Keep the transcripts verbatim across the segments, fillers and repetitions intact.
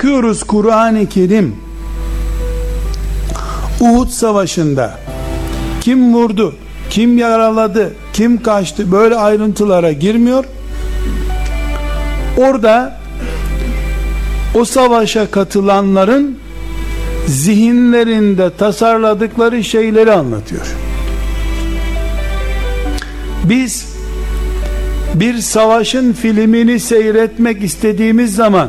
Bakıyoruz Kur'an-ı Kerim Uhud Savaşı'nda kim vurdu, kim yaraladı, kim kaçtı, böyle ayrıntılara girmiyor. Orada o savaşa katılanların zihinlerinde tasarladıkları şeyleri anlatıyor. Biz bir savaşın filmini seyretmek istediğimiz zaman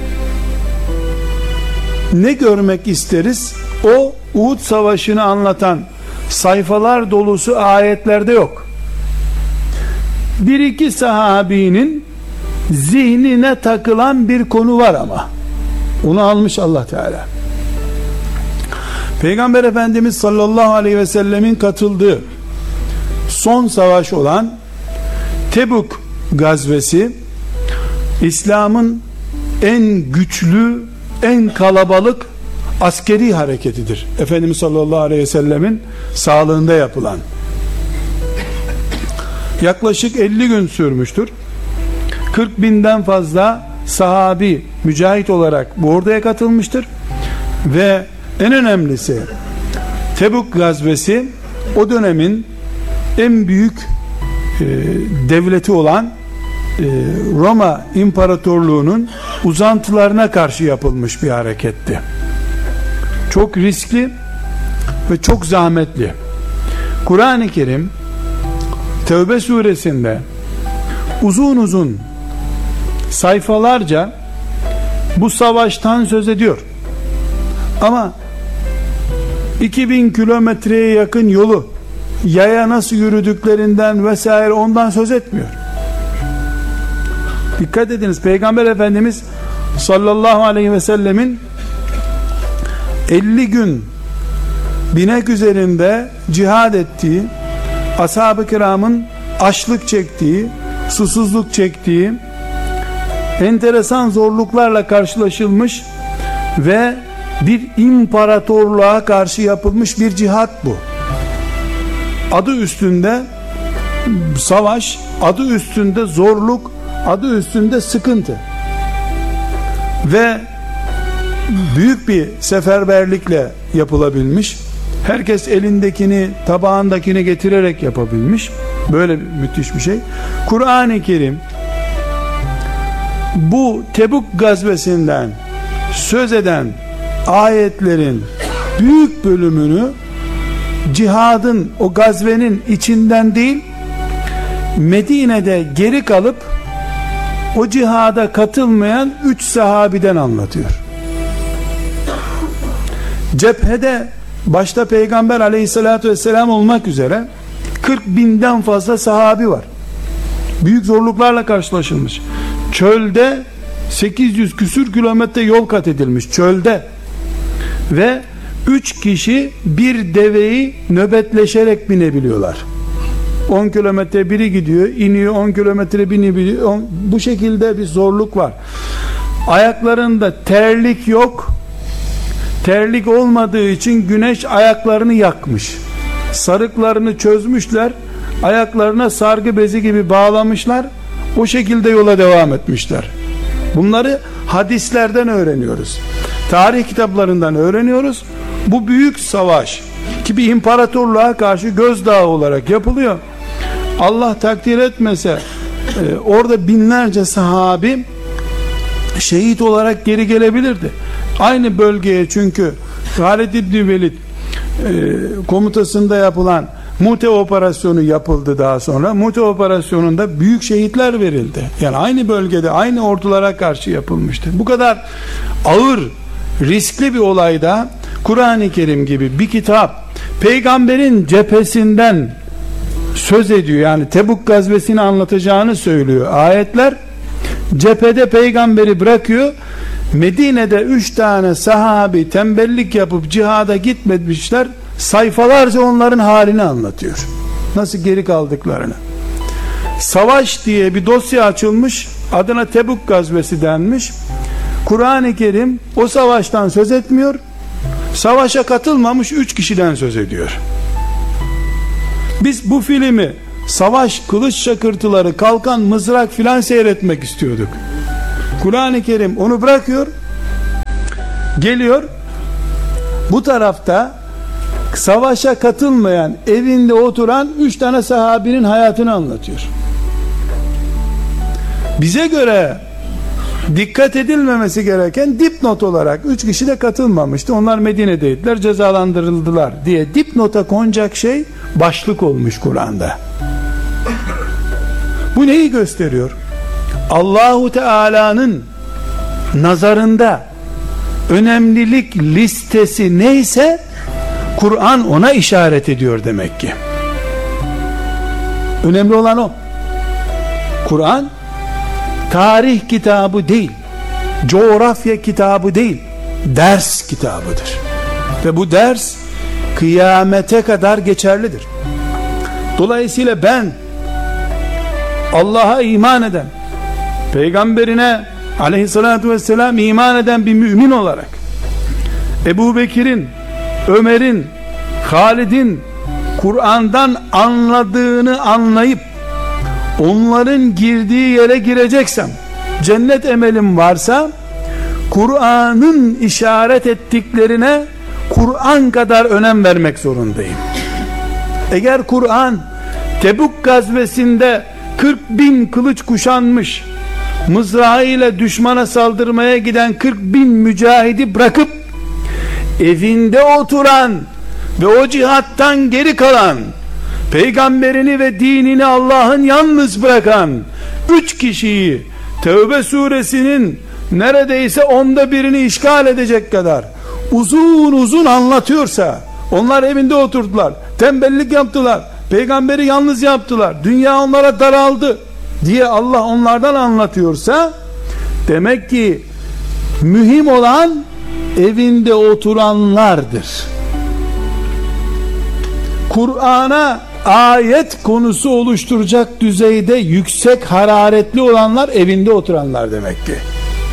ne görmek isteriz? O Uhud Savaşı'nı anlatan sayfalar dolusu ayetlerde yok. Bir iki sahabinin zihnine takılan bir konu var ama onu almış Allah Teala. Peygamber Efendimiz sallallahu aleyhi ve sellemin katıldığı son savaş olan Tebuk gazvesi İslam'ın en güçlü, en kalabalık askeri hareketidir. Efendimiz sallallahu aleyhi ve sellemin sağlığında yapılan. Yaklaşık elli gün sürmüştür. kırk binden fazla sahabi mücahit olarak bu orduya katılmıştır. Ve en önemlisi Tebuk gazvesi o dönemin en büyük e, devleti olan e, Roma İmparatorluğu'nun uzantılarına karşı yapılmış bir hareketti. Çok riskli ve çok zahmetli. Kur'an-ı Kerim Tevbe suresinde uzun uzun sayfalarca bu savaştan söz ediyor. Ama iki bin kilometreye yakın yolu yaya nasıl yürüdüklerinden vesaire ondan söz etmiyor. Dikkat ediniz, Peygamber Efendimiz sallallahu aleyhi ve sellemin elli gün binek üzerinde cihad ettiği, ashab-ı kiramın açlık çektiği, susuzluk çektiği, enteresan zorluklarla karşılaşılmış ve bir imparatorluğa karşı yapılmış bir cihat bu. Adı üstünde savaş, adı üstünde zorluk, adı üstünde sıkıntı ve büyük bir seferberlikle yapılabilmiş. Herkes elindekini, tabağındakini getirerek yapabilmiş. Böyle müthiş bir şey. Kur'an-ı Kerim bu Tebuk gazvesinden söz eden ayetlerin büyük bölümünü cihadın, o gazvenin içinden değil, Medine'de geri kalıp o cihada katılmayan üç sahabiden anlatıyor. Cephede başta Peygamber aleyhissalatü vesselam olmak üzere kırk binden fazla sahabi var. Büyük zorluklarla karşılaşılmış. Çölde sekiz yüz küsür kilometre yol kat edilmiş çölde ve üç kişi bir deveyi nöbetleşerek binebiliyorlar. on kilometre biri gidiyor, iniyor, on kilometre binebiliyor. Bu şekilde bir zorluk var. Ayaklarında terlik yok. Terlik olmadığı için güneş ayaklarını yakmış. Sarıklarını çözmüşler. Ayaklarına sargı bezi gibi bağlamışlar. O şekilde yola devam etmişler. Bunları hadislerden öğreniyoruz. Tarih kitaplarından öğreniyoruz. Bu büyük savaş ki bir imparatorluğa karşı gözdağı olarak yapılıyor. Allah takdir etmese e, orada binlerce sahabi şehit olarak geri gelebilirdi. Aynı bölgeye, çünkü Halid İbni Velid e, komutasında yapılan Mute operasyonu yapıldı daha sonra. Mute operasyonunda büyük şehitler verildi. Yani aynı bölgede, aynı ordulara karşı yapılmıştı. Bu kadar ağır, riskli bir olayda Kur'an-ı Kerim gibi bir kitap peygamberin cephesinden söz ediyor. Yani Tebuk gazvesini anlatacağını söylüyor. Ayetler cephede peygamberi bırakıyor. Medine'de üç tane sahabi tembellik yapıp cihada gitmemişler. Sayfalarca onların halini anlatıyor. Nasıl geri kaldıklarını. Savaş diye bir dosya açılmış. Adına Tebuk gazvesi denmiş. Kur'an-ı Kerim o savaştan söz etmiyor. Savaşa katılmamış üç kişiden söz ediyor. Biz bu filmi savaş, kılıç şakırtıları, kalkan, mızrak filan seyretmek istiyorduk. Kur'an-ı Kerim onu bırakıyor. Geliyor, bu tarafta savaşa katılmayan, evinde oturan üç tane sahabinin hayatını anlatıyor. Bize göre dikkat edilmemesi gereken dipnot olarak üç kişi de katılmamıştı. Onlar Medine'deydiler, cezalandırıldılar diye dipnota konacak şey başlık olmuş Kur'an'da. Bu neyi gösteriyor? Allahu Teala'nın nazarında önemlilik listesi neyse Kur'an ona işaret ediyor demek ki. Önemli olan o. Kur'an tarih kitabı değil, coğrafya kitabı değil, ders kitabıdır. Ve bu ders kıyamete kadar geçerlidir. Dolayısıyla ben Allah'a iman eden, peygamberine aleyhissalatü vesselam iman eden bir mümin olarak Ebu Bekir'in, Ömer'in, Halid'in Kur'an'dan anladığını anlayıp onların girdiği yere gireceksem, cennet emelim varsa Kur'an'ın işaret ettiklerine Kur'an kadar önem vermek zorundayım. Eğer Kur'an Tebuk gazvesinde kırk bin kılıç kuşanmış, mızrağıyla düşmana saldırmaya giden kırk bin mücahidi bırakıp evinde oturan ve o cihattan geri kalan, peygamberini ve dinini Allah'ın yalnız bırakan üç kişiyi Tevbe suresinin neredeyse onda birini işgal edecek kadar uzun uzun anlatıyorsa, onlar evinde oturdular, tembellik yaptılar, peygamberi yalnız yaptılar, dünya onlara daraldı diye Allah onlardan anlatıyorsa, demek ki mühim olan evinde oturanlardır. Kur'an'a ayet konusu oluşturacak düzeyde yüksek hararetli olanlar evinde oturanlar demek ki.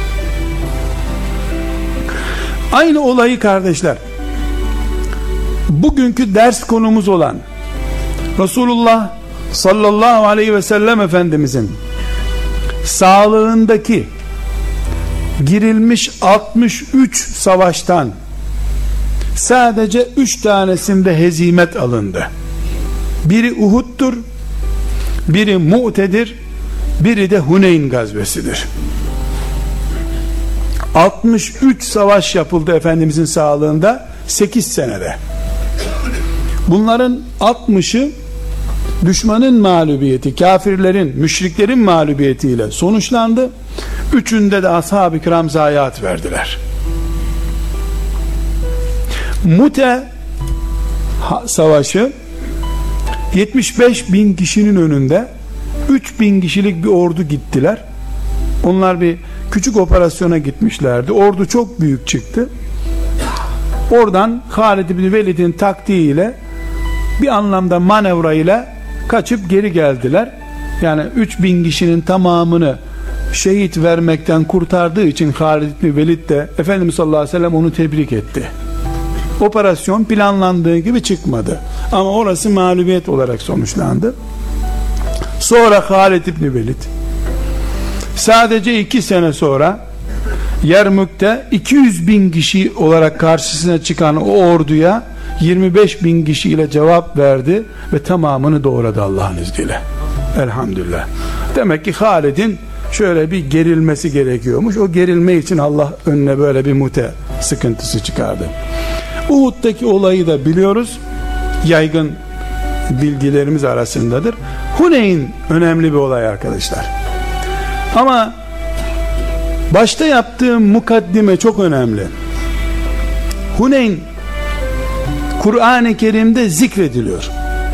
Aynı olayı kardeşler, bugünkü ders konumuz olan Resulullah sallallahu aleyhi ve sellem Efendimizin sağlığındaki girilmiş altmış üç savaştan sadece üç tanesinde hezimet alındı. Biri Uhud'dur, biri Mu'te'dir, biri de Huneyn gazvesidir. altmış üç savaş yapıldı Efendimizin sağlığında sekiz senede. Bunların altmışı düşmanın mağlubiyeti, kafirlerin, müşriklerin mağlubiyetiyle sonuçlandı. Üçünde de ashab-ı kiram zayiat verdiler. Mute savaşı yetmiş beş bin kişinin önünde üç bin kişilik bir ordu gittiler. Onlar bir küçük operasyona gitmişlerdi. Ordu çok büyük çıktı. Oradan Halid bin Velid'in taktiğiyle, bir anlamda manevra ile kaçıp geri geldiler. Yani üç bin kişinin tamamını şehit vermekten kurtardığı için Halid bin Velid de Efendimiz sallallahu aleyhi ve sellem onu tebrik etti. Operasyon planlandığı gibi çıkmadı. Ama orası mağlubiyet olarak sonuçlandı. Sonra Halid bin Velid sadece iki sene sonra Yermük'te iki yüz bin kişi olarak karşısına çıkan o orduya yirmi beş bin kişiyle cevap verdi ve tamamını doğradı Allah'ın izniyle. Elhamdülillah. Demek ki Halid'in şöyle bir gerilmesi gerekiyormuş. O gerilme için Allah önüne böyle bir Mute sıkıntısı çıkardı. Uhud'daki olayı da biliyoruz. Yaygın bilgilerimiz arasındadır. Huneyn önemli bir olay arkadaşlar. Ama başta yaptığım mukaddime çok önemli. Huneyn Kur'an-ı Kerim'de zikrediliyor.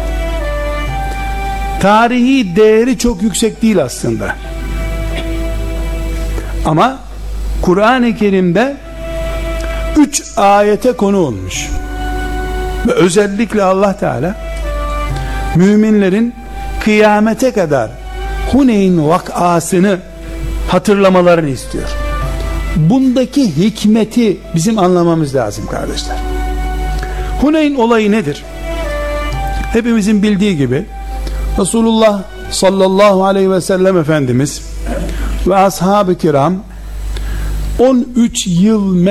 Tarihi değeri çok yüksek değil aslında. Ama Kur'an-ı Kerim'de üç ayete konu olmuş. Ve özellikle Allah Teala müminlerin kıyamete kadar Huneyn vakasını hatırlamalarını istiyor. Bundaki hikmeti bizim anlamamız lazım kardeşler. Huneyn olayı nedir? Hepimizin bildiği gibi Resulullah sallallahu aleyhi ve sellem Efendimiz ve ashab-ı kiram on üç yıl